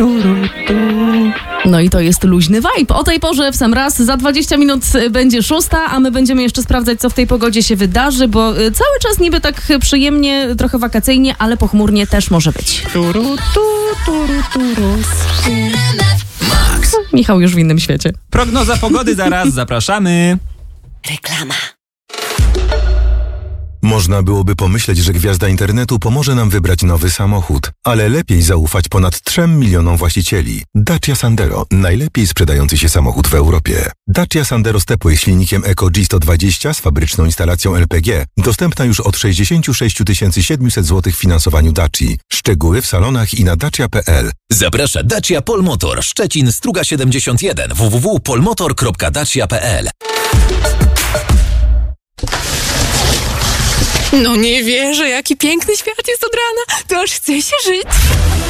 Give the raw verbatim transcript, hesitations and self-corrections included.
No i to jest luźny vibe. O tej porze w sam raz, za dwadzieścia minut będzie szósta, a my będziemy jeszcze sprawdzać, co w tej pogodzie się wydarzy, bo cały czas niby tak przyjemnie, trochę wakacyjnie, ale pochmurnie też może być. Turu, tu, turu, turu. Max. Michał już w innym świecie. Prognoza pogody zaraz, zapraszamy. Reklama. Można byłoby pomyśleć, że gwiazda internetu pomoże nam wybrać nowy samochód, ale lepiej zaufać ponad trzem milionom właścicieli. Dacia Sandero, najlepiej sprzedający się samochód w Europie. Dacia Sandero Stepway z silnikiem Eco G sto dwadzieścia z fabryczną instalacją L P G, dostępna już od sześćdziesiąt sześć tysięcy siedemset złotych w finansowaniu Daci. Szczegóły w salonach i na dacia kropka p l. Zaprasza Dacia Polmotor, Szczecin, Struga siedemdziesiąt jeden, w w w kropka polmotor kropka dacia kropka p l. No nie wierzę, jaki piękny świat jest od rana. To aż chce się żyć.